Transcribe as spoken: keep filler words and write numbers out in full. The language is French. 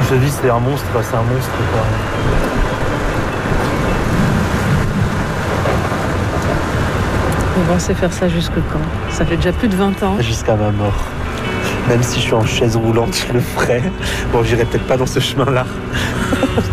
je te dis, c'est un monstre, quoi. C'est un monstre, quoi. Vous pensez faire ça jusque quand? Ça fait déjà plus de vingt ans. Jusqu'à ma mort. Même si je suis en chaise roulante, je le ferai. Bon, j'irai peut-être pas dans ce chemin-là.